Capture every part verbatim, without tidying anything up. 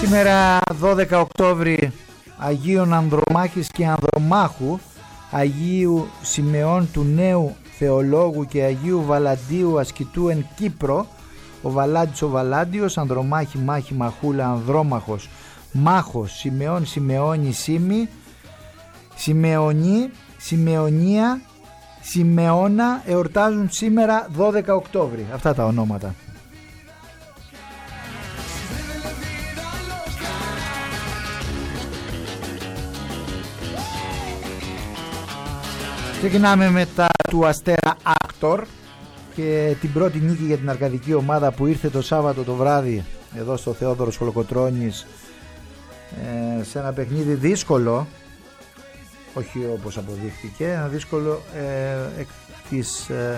Σήμερα δώδεκα Οκτώβρη, Αγίων Ανδρομάχης και Ανδρομάχου, Αγίου Σιμεών του Νέου Θεολόγου και Αγίου Βαλαντίου Ασκητού εν Κύπρο. Ο Βαλάντης ο Βαλάντιος, Ανδρομάχη Μάχη Μαχούλα Ανδρόμαχος Μάχος, Σιμεών Σιμεώνη Σίμη, Σιμεωνή, Σιμεωνία, Σιμεώνα εορτάζουν σήμερα δώδεκα Οκτώβρη. Αυτά τα ονόματα. Ξεκινάμε με τα του Αστέρα Άκτορ και την πρώτη νίκη για την αρκαδική ομάδα που ήρθε το Σάββατο το βράδυ εδώ στο Θεόδωρος Κολοκοτρώνης, ε, σε ένα παιχνίδι δύσκολο, όχι όπως αποδείχθηκε, ένα δύσκολο ε, εκ της ε,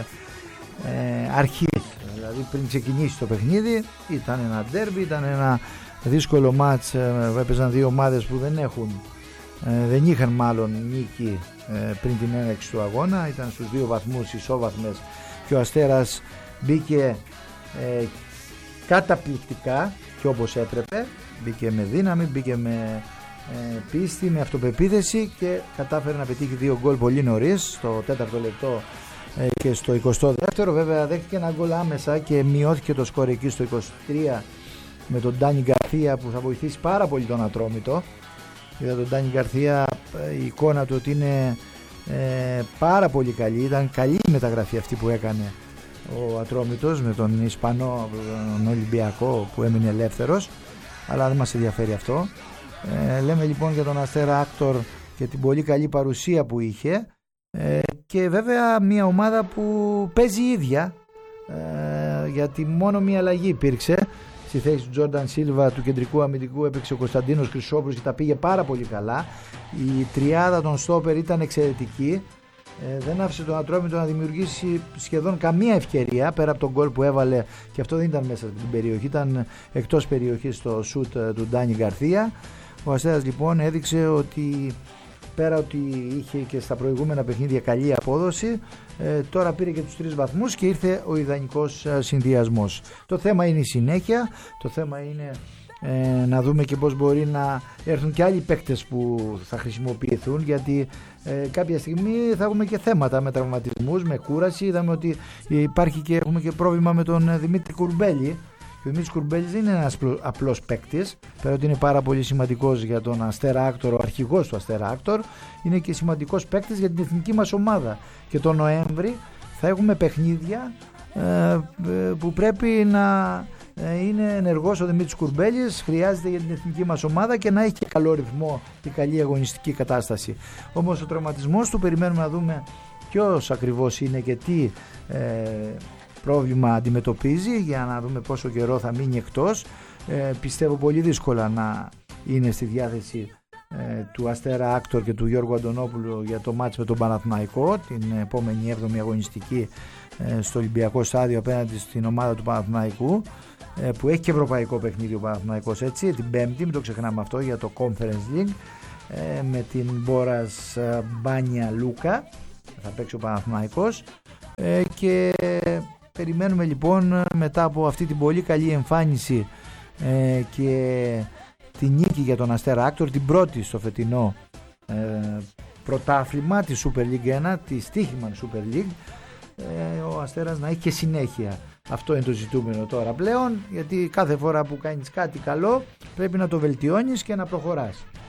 ε, αρχής, δηλαδή πριν ξεκινήσει το παιχνίδι ήταν ένα ντέρμπι, ήταν ένα δύσκολο μάτς, ε, έπαιζαν δύο ομάδες που δεν έχουν ε, δεν είχαν μάλλον νίκη ε, πριν την έναρξη του αγώνα, ήταν στους δύο βαθμούς ισόβαθμες και ο Αστέρας μπήκε ε, καταπληκτικά και όπως έπρεπε, μπήκε με δύναμη, μπήκε με ε, πίστη, με αυτοπεποίθηση και κατάφερε να πετύχει δύο γκολ πολύ νωρίς, στο τέταρτο λεπτό ε, και στο εικοστό δεύτερο. Βέβαια δέχτηκε ένα γκολ άμεσα και μειώθηκε το σκορ εκεί στο είκοσι τρία με τον Ντάνι Γκαρθία που θα βοηθήσει πάρα πολύ τον Ατρόμητο. Για τον Ντάνι Γκαρθία η εικόνα του ότι είναι ε, πάρα πολύ καλή, ήταν καλή η μεταγραφή αυτή που έκανε ο Ατρόμητος με τον Ισπανό, τον Ολυμπιακό που έμεινε ελεύθερος, αλλά δεν μας ενδιαφέρει αυτό. Ε, λέμε λοιπόν για τον Αστέρα Άκτορ και την πολύ καλή παρουσία που είχε ε, και βέβαια μια ομάδα που παίζει ίδια, ε, γιατί μόνο μια αλλαγή υπήρξε. Στη θέση του Τζόρνταν Σίλβα του κεντρικού αμυντικού έπαιξε ο Κωνσταντίνος Χρυσόπουλος και τα πήγε πάρα πολύ καλά. Η τριάδα των στόπερ ήταν εξαιρετική. Ε, δεν άφησε τον Ατρόμητο να δημιουργήσει σχεδόν καμία ευκαιρία πέρα από τον γκολ που έβαλε, και αυτό δεν ήταν μέσα στην περιοχή, ήταν εκτός περιοχής το σουτ του Ντάνι Γκαρθία. Ο Αστέρας λοιπόν έδειξε ότι πέρα ότι είχε και στα προηγούμενα παιχνίδια καλή απόδοση, ε, τώρα πήρε και τους τρεις βαθμούς και ήρθε ο ιδανικός ε, συνδυασμός. Το θέμα είναι η συνέχεια, το θέμα είναι ε, να δούμε και πώς μπορεί να έρθουν και άλλοι παίκτες που θα χρησιμοποιηθούν, γιατί ε, κάποια στιγμή θα έχουμε και θέματα με τραυματισμούς, με κούραση. Είδαμε ότι υπάρχει και, έχουμε και πρόβλημα με τον Δημήτρη Κουρμπέλη. Ο Δημήτρης Κουρμπέλης δεν είναι ένας απλός παίκτης, πέρα ότι είναι πάρα πολύ σημαντικός για τον Αστέρα Άκτορ, ο αρχηγός του Αστέρα Άκτορ, είναι και σημαντικός παίκτης για την εθνική μας ομάδα. Και τον Νοέμβρη θα έχουμε παιχνίδια ε, που πρέπει να ε, είναι ενεργός ο Δημήτρης Κουρμπέλης, χρειάζεται για την εθνική μας ομάδα και να έχει και καλό ρυθμό και καλή αγωνιστική κατάσταση. Όμως ο τραυματισμός του περιμένουμε να δούμε ποιος ακριβώς είναι και τι ε, πρόβλημα αντιμετωπίζει, για να δούμε πόσο καιρό θα μείνει εκτός. Ε, πιστεύω πολύ δύσκολα να είναι στη διάθεση ε, του Αστέρα Άκτορ και του Γιώργου Αντωνόπουλου για το μάτς με τον Παναθηναϊκό την επόμενη έβδομη αγωνιστική ε, στο Ολυμπιακό στάδιο απέναντι στην ομάδα του Παναθηναϊκού, ε, που έχει και ευρωπαϊκό παιχνίδι ο Παναθηναϊκός, έτσι, την Πέμπτη, μην το ξεχνάμε αυτό, για το Conference League, ε, με την Μπόρας Μπάνια Λούκα θα παίξει ο Παναθηναϊκός, ε, και περιμένουμε λοιπόν μετά από αυτή την πολύ καλή εμφάνιση ε, και τη νίκη για τον Αστέρα Άκτορ, την πρώτη στο φετινό ε, πρωτάθλημα τη Super League ένα, τη Στίχημαν Super League, ε, ο Αστέρας να έχει και συνέχεια. Αυτό είναι το ζητούμενο τώρα πλέον, γιατί κάθε φορά που κάνεις κάτι καλό πρέπει να το βελτιώνεις και να προχωράς.